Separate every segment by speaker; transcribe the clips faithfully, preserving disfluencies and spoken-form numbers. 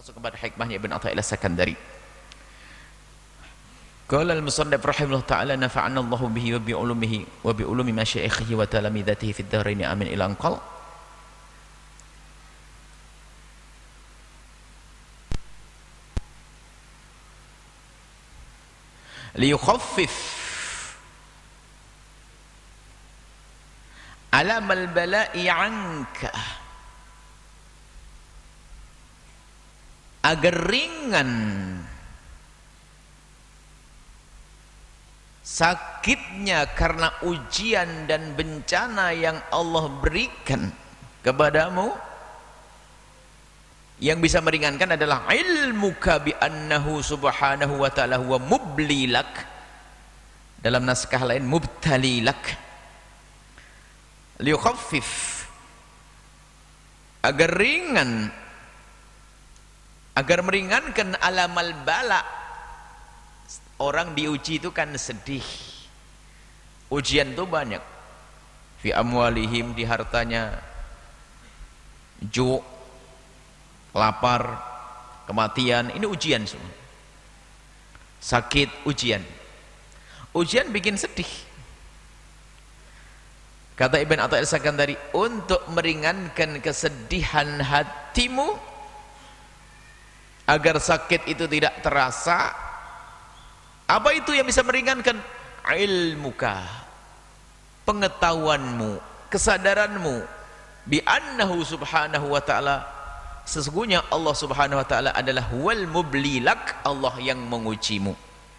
Speaker 1: Langsung kepada hikmahnya Ibn Athaillah Sakandari. Qala al-musannif rahimahullah ta'ala nafa'ana Allahu bihi wa bi ulumihi wa bi ulumi masyaikhihi wa talamidatihi fid dharain amin ila anqal. Liyukhaffif alam al-bala'i 'anka, agar ringan sakitnya karena ujian dan bencana yang Allah berikan kepadamu. Yang bisa meringankan adalah ilmuka bi annahu subhanahu wa ta'ala huwa mublilak, dalam naskah lain mubtalilak. Liyukhaffif, agar ringan, agar meringankan alamal bala. Orang diuji itu kan sedih, ujian itu banyak. Fi amwalihim, di hartanya, ju', lapar, kematian, ini ujian semua. Sakit, ujian. Ujian bikin sedih. Kata Ibn Athaillah Sakandari, untuk meringankan kesedihan hatimu agar sakit itu tidak terasa, apa itu yang bisa meringankan? Ilmuka, pengetahuanmu, kesadaranmu, bi annahu subhanahu wa ta'ala, sesungguhnya Allah subhanahu wa ta'ala adalah wal mublilak, Allah yang mengujimu.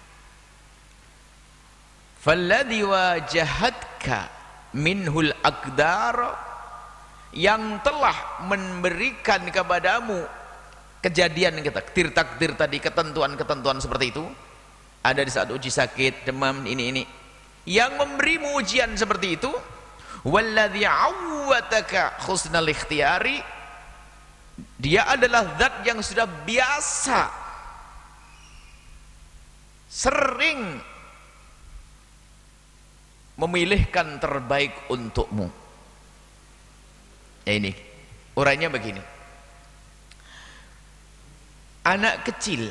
Speaker 1: Falladhi wajahatka minhul aqdar, yang telah memberikan kepadamu kejadian kita, takdir-takdir tadi, ketentuan-ketentuan seperti itu, ada di saat uji sakit, demam, ini ini yang memberimu ujian seperti itu. Walladhi awwataka husnal ikhtiyari, dia adalah zat yang sudah biasa, sering memilihkan terbaik untukmu. Ya, ini urainya begini. Anak kecil,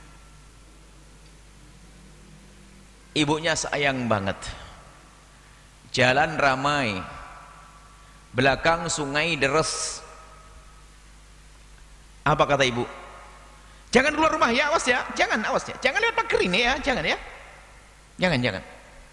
Speaker 1: ibunya sayang banget, jalan ramai, belakang sungai deres. Apa kata ibu? Jangan keluar rumah ya, awas ya, jangan, awas ya, jangan lewat pagar ini ya, jangan ya, jangan, jangan.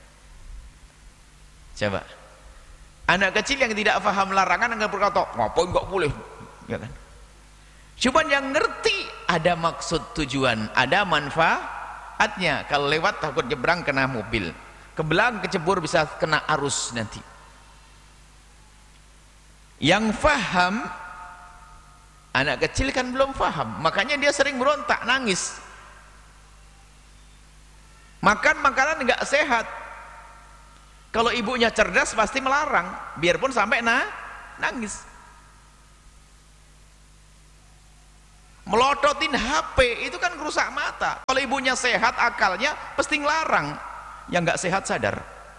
Speaker 1: Coba, anak kecil yang tidak paham larangan akan berkata, ngapain nggak boleh, ya kan? Cuman yang ngerti ada maksud tujuan, ada manfaatnya. Kalau lewat takut nyebrang kena mobil, ke belakang kecebur bisa kena arus nanti. Yang faham, anak kecil kan belum faham, makanya dia sering berontak, nangis. Makan makanan nggak sehat. Kalau ibunya cerdas pasti melarang, biarpun sampai na nangis. Melototin H P itu kan merusak mata. Kalau ibunya sehat akalnya pasti ngelarang. Yang nggak sehat sadar.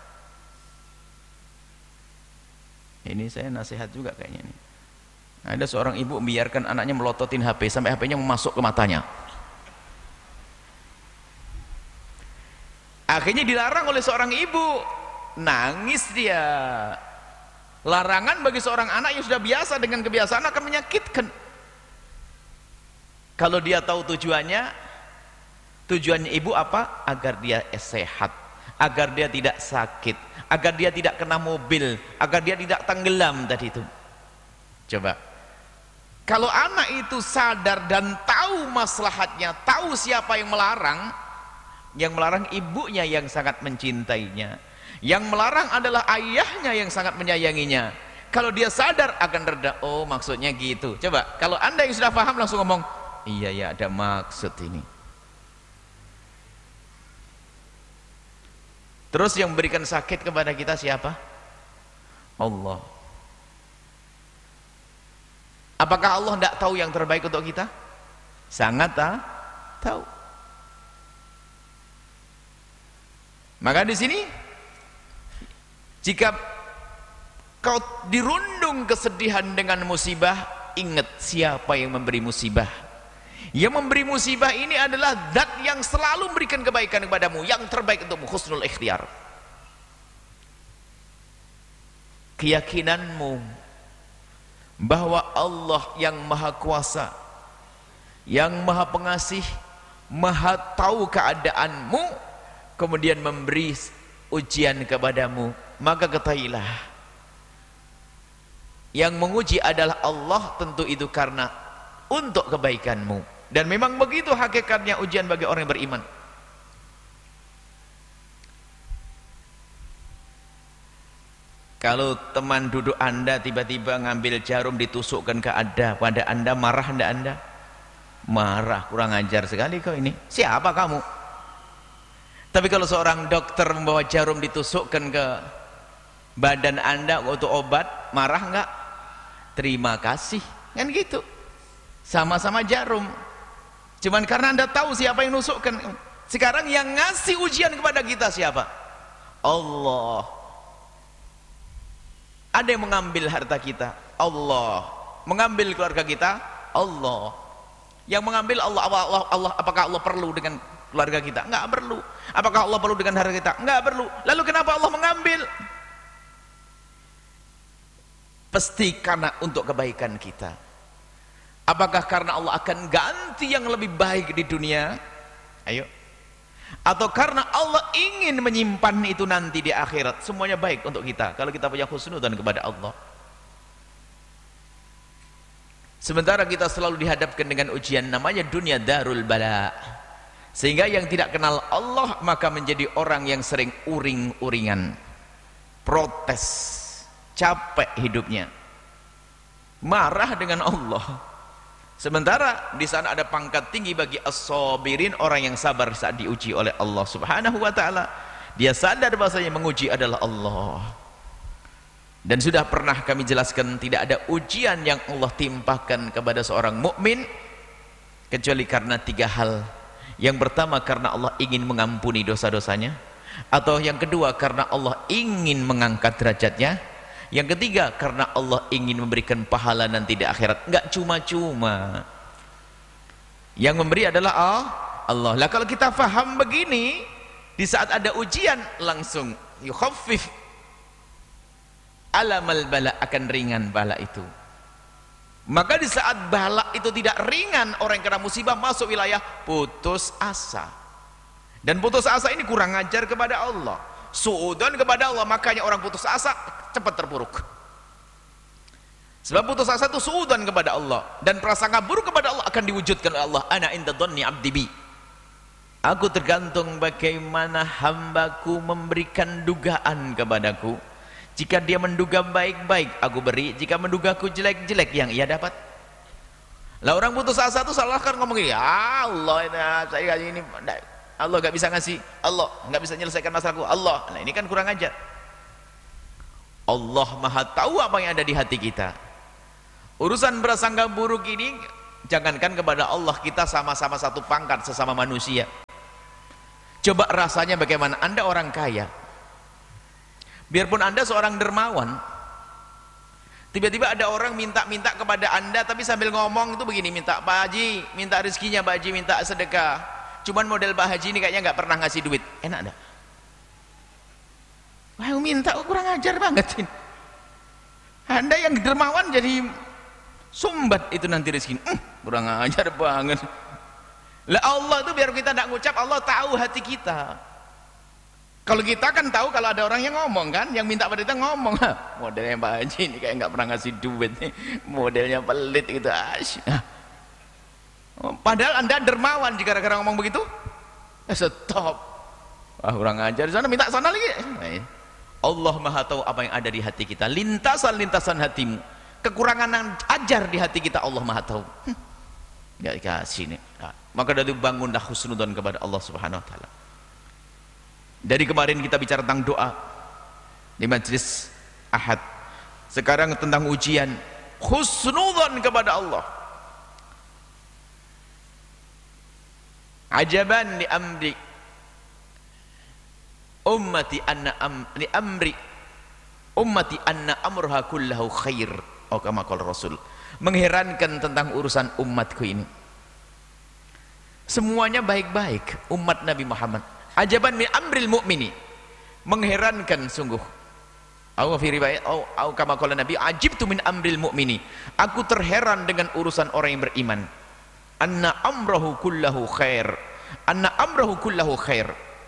Speaker 1: Ini saya nasihat juga kayaknya nih. Ada seorang ibu membiarkan anaknya melototin H P sampai H P-nya masuk ke matanya. Akhirnya dilarang oleh seorang ibu. Nangis dia. Larangan bagi seorang anak yang sudah biasa dengan kebiasaan akan menyakitkan. Kalau dia tahu tujuannya, tujuannya ibu apa? Agar dia sehat, agar dia tidak sakit, agar dia tidak kena mobil, agar dia tidak tenggelam tadi itu. Coba, kalau anak itu sadar dan tahu maslahatnya, tahu siapa yang melarang, yang melarang ibunya yang sangat mencintainya, yang melarang adalah ayahnya yang sangat menyayanginya. Kalau dia sadar akan reda, oh maksudnya gitu. Coba, kalau anda yang sudah paham langsung ngomong, iya ya ada maksud ini. Terus yang memberikan sakit kepada kita siapa? Allah. Apakah Allah tidak tahu yang terbaik untuk kita? Sangat ah, tahu. Maka di sini, jika kau dirundung kesedihan dengan musibah, ingat siapa yang memberi musibah. Yang memberi musibah ini adalah zat yang selalu memberikan kebaikan kepadamu, yang terbaik untukmu, husnul ikhtiar. Keyakinanmu bahwa Allah yang maha kuasa, yang maha pengasih, maha tahu keadaanmu, kemudian memberi ujian kepadamu, maka ketahuilah yang menguji adalah Allah, tentu itu karena untuk kebaikanmu. Dan memang begitu hakikatnya ujian bagi orang yang beriman. Kalau teman duduk Anda tiba-tiba ngambil jarum ditusukkan ke ada pada Anda, marah enggak Anda? Marah, kurang ajar sekali kau ini. Siapa kamu? Tapi kalau seorang dokter membawa jarum ditusukkan ke badan Anda untuk obat, marah enggak? Terima kasih, kan gitu. Sama-sama jarum. Cuman karena Anda tahu siapa yang nusukkan. Sekarang yang ngasih ujian kepada kita siapa? Allah. Ada yang mengambil harta kita, Allah. Mengambil keluarga kita, Allah. Yang mengambil Allah, Allah, Allah, Allah. Apakah Allah perlu dengan keluarga kita? Enggak perlu. Apakah Allah perlu dengan harta kita? Enggak perlu. Lalu kenapa Allah mengambil? Pasti karena untuk kebaikan kita. Apakah karena Allah akan ganti yang lebih baik di dunia? Ayo. Atau karena Allah ingin menyimpan itu nanti di akhirat? Semuanya baik untuk kita kalau kita punya husnudzon kepada Allah. Sementara kita selalu dihadapkan dengan ujian, namanya dunia darul bala. Sehingga yang tidak kenal Allah maka menjadi orang yang sering uring-uringan, protes, capek hidupnya, marah dengan Allah. Sementara di sana ada pangkat tinggi bagi as-sabirin, orang yang sabar saat diuji oleh Allah Subhanahu wa taala. Dia sadar bahwasanya menguji adalah Allah. Dan sudah pernah kami jelaskan, tidak ada ujian yang Allah timpakan kepada seorang mukmin kecuali karena tiga hal. Yang pertama karena Allah ingin mengampuni dosa-dosanya, atau yang kedua karena Allah ingin mengangkat derajatnya, yang ketiga karena Allah ingin memberikan pahala nanti di akhirat. Enggak cuma-cuma. Yang memberi adalah Allah. Lah kalau kita faham begini, di saat ada ujian langsung yukhaffif alamal bala, akan ringan bala itu. Maka di saat bala itu tidak ringan, orang yang kena musibah masuk wilayah putus asa. Dan putus asa ini kurang ajar kepada Allah, suudzon kepada Allah. Makanya orang putus asa cepat terpuruk. Sebab putus asa itu suudzon kepada Allah, dan prasangka buruk kepada Allah akan diwujudkan oleh Allah. Ana inda dhanni abdi bi. Aku tergantung bagaimana hambaku memberikan dugaan kepadaku. Jika dia menduga baik-baik, aku beri. Jika mendugaku jelek-jelek, yang ia dapat. Lah orang putus asa itu salah kan ngomong, ya Allah, nah, saya ini Allah gak bisa ngasih, Allah gak bisa menyelesaikan masalahku, Allah. Nah ini kan kurang ajar. Allah maha tahu apa yang ada di hati kita. Urusan prasangka buruk ini, jangankan kepada Allah, kita sama-sama satu pangkat sesama manusia. Coba rasanya bagaimana Anda orang kaya, biarpun Anda seorang dermawan, tiba-tiba ada orang minta-minta kepada Anda, tapi sambil ngomong itu begini, minta Pak Haji, minta rezekinya Pak Haji, minta sedekah. Cuman model Pak Haji ini kayaknya nggak pernah ngasih duit. Enak enggak? Wah, minta kurang ajar banget ini. Anda yang dermawan jadi sumbat itu nanti rezeki. Hmm, kurang ajar banget. Lah Allah itu biar kita tidak ngucap, Allah tahu hati kita. Kalau kita kan tahu kalau ada orang yang ngomong kan, yang minta pada kita ngomong, ha, modelnya Pak Haji ini kayak nggak pernah ngasih duit nih, modelnya pelit gitu. Asyik. Padahal Anda dermawan, jika gara-gara ngomong begitu, eh, stop. Wah, kurang ajar, di sana minta sana lagi. Allah maha tahu apa yang ada di hati kita, lintasan-lintasan hatimu, kekurangan yang ajar di hati kita, Allah maha tahu. Hm, gak dikasih nih. Nah, maka dari bangunlah husnudzon kepada Allah Subhanahu wa taala. Dari kemarin kita bicara tentang doa di majelis Ahad. Sekarang tentang ujian, husnudzon kepada Allah. Ajaban li amri ummati anna am, li amri ummati anna amruha kullahu khair, atau kama qala Rasul. Mengherankan tentang urusan umatku ini. semuanya baik-baik umat Nabi Muhammad. Ajaban min amril mu'mini, mengherankan sungguh. Au fi riwayat au au kama qala Nabi, ajibtu min amril mu'mini, aku terheran dengan urusan orang yang beriman. Anna amrahu kullahu khair, anna amrahu kullahu khair,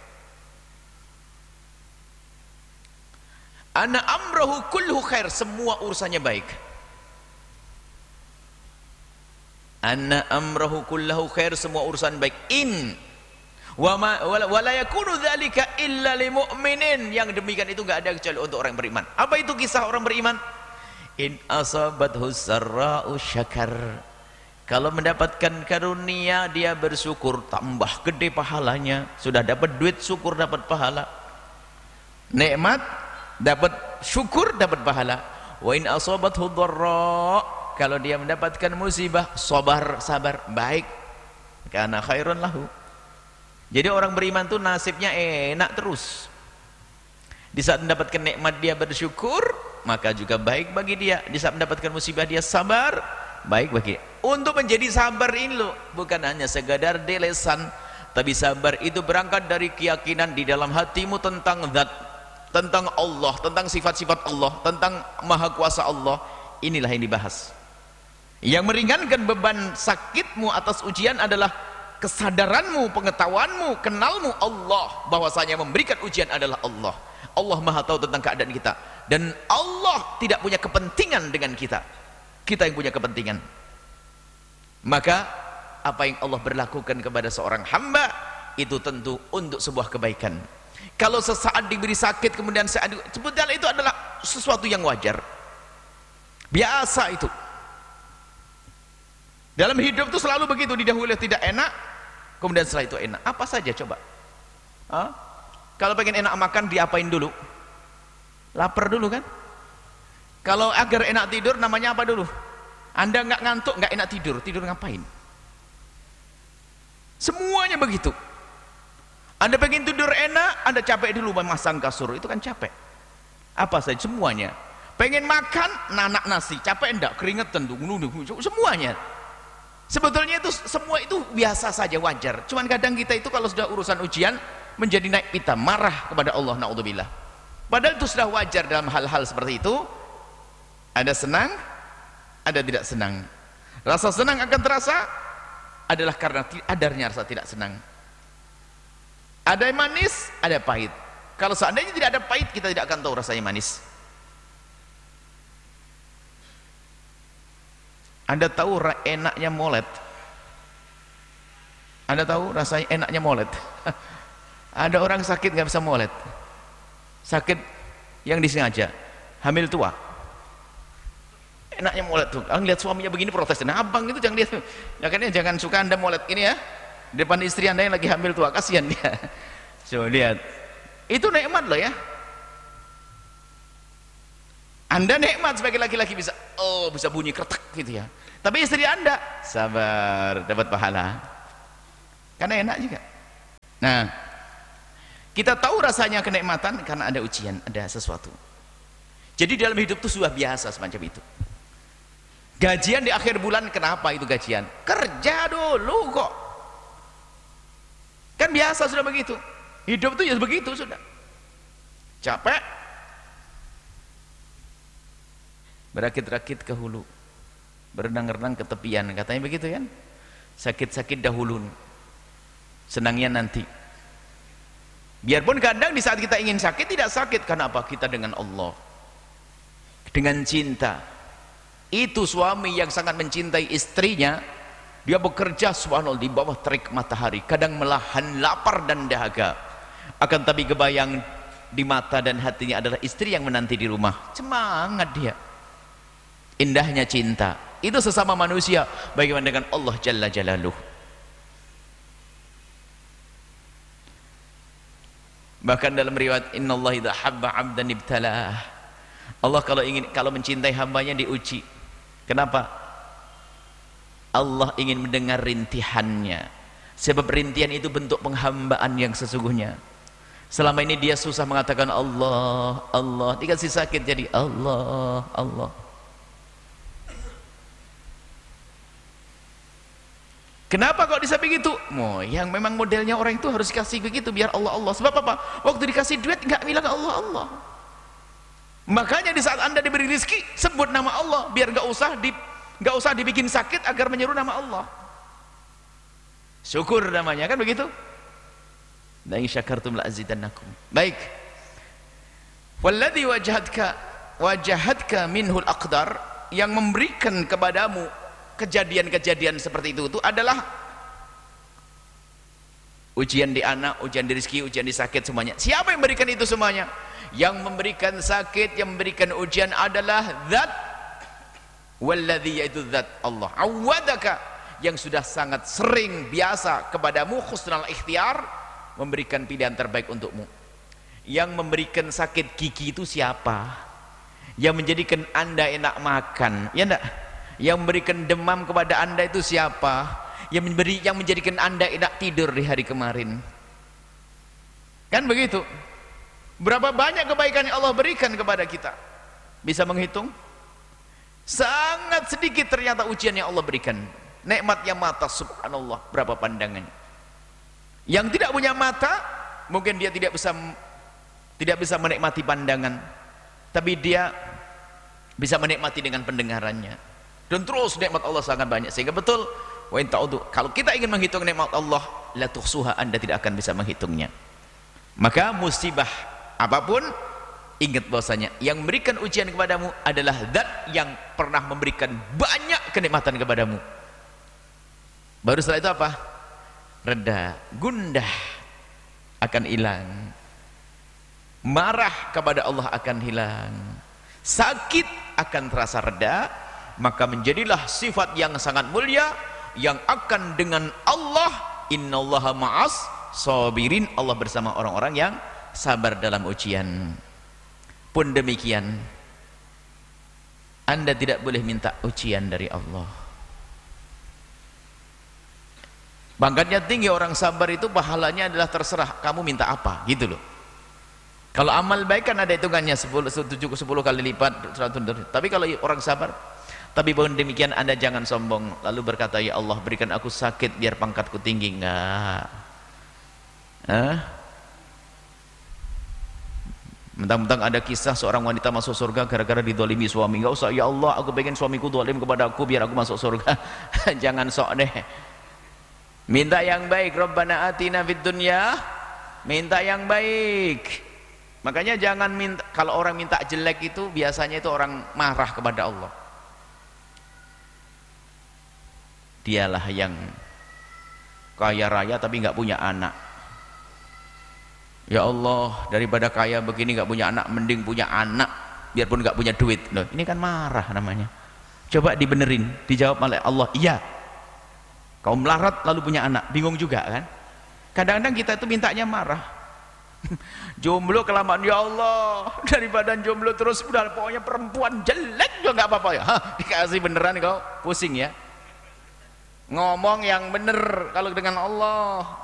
Speaker 1: anna amrahu kullahu khair, semua urusannya baik. Anna amrahu kullahu khair, semua urusan baik. In wa ma wa la yakunu dzalika illa lil mu'minin, yang demikian itu enggak ada kecuali untuk orang beriman. Apa itu kisah orang beriman? In asabathu sarra'u syakar, kalau mendapatkan karunia dia bersyukur, tambah gede pahalanya. Sudah dapat duit syukur dapat pahala, nikmat dapat syukur dapat pahala. Wa in asabathu dharra, kalau dia mendapatkan musibah, sabar sabar baik, karena khairun lahu. Jadi orang beriman tuh nasibnya enak terus. Di saat mendapatkan nikmat dia bersyukur, maka juga baik bagi dia. Di saat mendapatkan musibah dia sabar, baik bagi dia. Untuk menjadi sabar ini loh, bukan hanya sekadar di lisan, tapi sabar itu berangkat dari keyakinan di dalam hatimu tentang zat, tentang Allah, tentang sifat-sifat Allah, tentang maha kuasa Allah. Inilah yang dibahas. Yang meringankan beban sakitmu atas ujian adalah kesadaranmu, pengetahuanmu, kenalmu Allah, bahwasanya memberikan ujian adalah Allah. Allah maha tahu tentang keadaan kita, dan Allah tidak punya kepentingan dengan kita, kita yang punya kepentingan. Maka apa yang Allah berlakukan kepada seorang hamba itu tentu untuk sebuah kebaikan. Kalau sesaat diberi sakit kemudian saat sebetulnya itu adalah sesuatu yang wajar, biasa. Itu dalam hidup itu selalu begitu, didahului tidak enak, kemudian setelah itu enak. Apa saja coba? Hah? Kalau pengen enak makan diapain dulu? Lapar dulu kan? Kalau agar enak tidur namanya apa dulu? Anda nggak ngantuk, nggak enak tidur, tidur ngapain? Semuanya begitu. Anda pengen tidur enak, Anda capek dulu memasang kasur, itu kan capek. Apa saja semuanya. Pengen makan, nanak nasi, capek enggak? Keringetan tuh, semuanya. Sebetulnya itu semua itu biasa saja, wajar. Cuman kadang kita itu kalau sudah urusan ujian menjadi naik pita, marah kepada Allah, naudzubillah. Padahal itu sudah wajar dalam hal-hal seperti itu. Ada senang, ada tidak senang. Rasa senang akan terasa adalah karena adarnya rasa tidak senang. Ada yang manis, ada pahit. Kalau seandainya tidak ada pahit, kita tidak akan tahu rasanya manis. Anda tahu enaknya molet? Anda tahu rasanya enaknya molet? Ada orang sakit nggak bisa molet, sakit yang disengaja, hamil tua, enaknya molet tuh. Kalau lihat suaminya begini protes, nah abang itu jangan lihat, makanya jangan suka Anda molet ini ya, depan istri Anda yang lagi hamil tua, kasihan dia. Coba lihat, itu nikmat loh ya. Anda nikmat sebagai laki-laki bisa, oh bisa bunyi kretek gitu ya. Tapi istri Anda sabar, dapat pahala, karena enak juga. Nah, kita tahu rasanya kenikmatan karena ada ujian, ada sesuatu. Jadi dalam hidup itu sudah biasa semacam itu. Gajian di akhir bulan, kenapa itu gajian? Kerja dulu kok. Kan biasa sudah begitu. Hidup itu ya begitu sudah. Capek, berakit-rakit ke hulu, berenang-renang ke tepian, katanya begitu kan. Sakit-sakit dahulu, senangnya nanti. Biarpun kadang di saat kita ingin sakit tidak sakit, karena apa? Kita dengan Allah, dengan cinta. Itu suami yang sangat mencintai istrinya, dia bekerja subhanallah di bawah terik matahari, kadang melahan lapar dan dahaga, akan tapi kebayang di mata dan hatinya adalah istri yang menanti di rumah. Semangat dia. Indahnya cinta itu sesama manusia, bagaimana dengan Allah Jalla Jalaluh. Bahkan dalam riwayat, innallaha idza habba 'abdan ibtalah. Allah kalau ingin, kalau mencintai hambanya diuji. Kenapa? Allah ingin mendengar rintihannya. Sebab rintihan itu bentuk penghambaan yang sesungguhnya. Selama ini dia susah mengatakan Allah, Allah, dikasih sakit jadi Allah, Allah. Kenapa kok bisa begitu? Oh, yang memang modelnya orang itu harus kasih begitu biar Allah Allah. Sebab apa? Waktu dikasih duit nggak bilang Allah Allah. Makanya di saat Anda diberi rezeki sebut nama Allah biar nggak usah di nggak usah dibikin sakit agar menyeru nama Allah. Syukur namanya kan begitu. La in syakartum la azidannakum. Baik. Walladzi wajahatka wajahatka minhul aqdar, yang memberikan kepadamu kejadian-kejadian seperti itu itu adalah ujian di anak, ujian di rezeki, ujian di sakit, semuanya. Siapa yang memberikan itu semuanya? Yang memberikan sakit, yang memberikan ujian adalah zat, walladzi, yaitu zat Allah. Awadaka, yang sudah sangat sering biasa kepadamu husnul ikhtiar, memberikan pilihan terbaik untukmu. Yang memberikan sakit gigi itu siapa? Yang menjadikan Anda enak makan, ya enggak? Yang memberikan demam kepada Anda itu siapa? Yang memberi, yang menjadikan Anda enak tidur di hari kemarin, kan begitu? Berapa banyak kebaikan yang Allah berikan kepada kita? Bisa menghitung? Sangat sedikit ternyata ujian yang Allah berikan. Nikmat yang mata, subhanallah, berapa pandangan. Yang tidak punya mata, mungkin dia tidak bisa tidak bisa menikmati pandangan, tapi dia bisa menikmati dengan pendengarannya. Dan terus nikmat Allah sangat banyak, sehingga betul wa in ta'udu, kalau kita ingin menghitung nikmat Allah la tuhsuha, Anda tidak akan bisa menghitungnya. Maka musibah apapun, ingat bahwasanya yang memberikan ujian kepadamu adalah zat yang pernah memberikan banyak kenikmatan kepadamu. Baru setelah itu apa? Reda, gundah akan hilang, marah kepada Allah akan hilang, sakit akan terasa reda. Maka menjadilah sifat yang sangat mulia yang akan dengan Allah, innallaha ma'as sabirin, Allah bersama orang-orang yang sabar dalam ujian. Pun demikian, Anda tidak boleh minta ujian dari Allah. Pangkatnya tinggi orang sabar itu pahalanya adalah terserah kamu minta apa, gitu loh. Kalau amal baik kan ada hitungannya sepuluh, tujuh, sepuluh kali lipat, tapi kalau orang sabar. Tapi pun demikian Anda jangan sombong lalu berkata, ya Allah berikan aku sakit biar pangkatku tinggi. Enggak. Hah? Mentang-mentang ada kisah seorang wanita masuk surga gara-gara didolimi suami. Enggak usah, ya Allah aku pengen suamiku dolim kepada aku biar aku masuk surga. Jangan sok deh. Minta yang baik. Rabbana atina fid dunya, minta yang baik. Makanya jangan minta, kalau orang minta jelek itu biasanya itu orang marah kepada Allah. Dialah yang kaya raya tapi nggak punya anak. Ya Allah, daripada kaya begini nggak punya anak, mending punya anak biarpun nggak punya duit. Loh, ini kan marah namanya. Coba dibenerin, dijawab oleh Allah, iya. Kau melarat lalu punya anak, bingung juga kan? Kadang-kadang kita itu mintanya marah. Jomblo kelamaan, ya Allah, daripada jomblo terus udah pokoknya perempuan jelek juga nggak apa-apa ya. Hah, dikasih beneran kau pusing ya. Ngomong yang bener kalau dengan Allah.